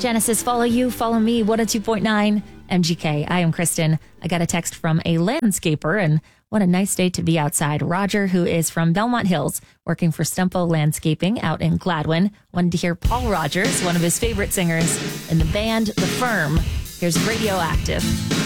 Genesis, follow you, follow me, 102.9 MGK. I am Kristen. I got a text from a landscaper, and what a nice day to be outside. Roger, who is from Belmont Hills, working for Stumpo Landscaping out in Gladwin, wanted to hear Paul Rogers, one of his favorite singers in the band The Firm. Here's Radioactive.